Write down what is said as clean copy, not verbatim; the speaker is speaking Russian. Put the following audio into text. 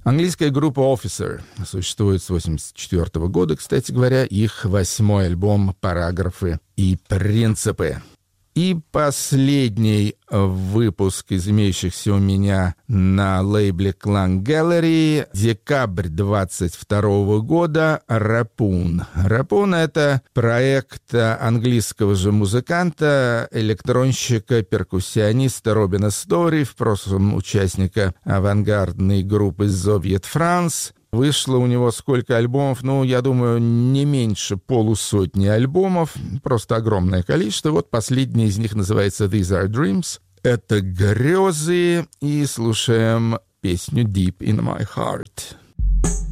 Английская группа Officer существует с 1984 года, кстати говоря, их 8-й альбом «Параграфы и принципы». И последний выпуск из имеющихся у меня на лейбле Klang Gallery, декабрь 22 года, Rapun. Rapun — это проект английского же музыканта, электронщика, перкуссиониста Робина Стори, в прошлом участника авангардной группы Soviet France. Вышло у него сколько альбомов? Я думаю, не меньше полусотни альбомов. Просто огромное количество. Вот последний из них называется «These are Dreams». Это грезы. И слушаем песню «Deep in my heart».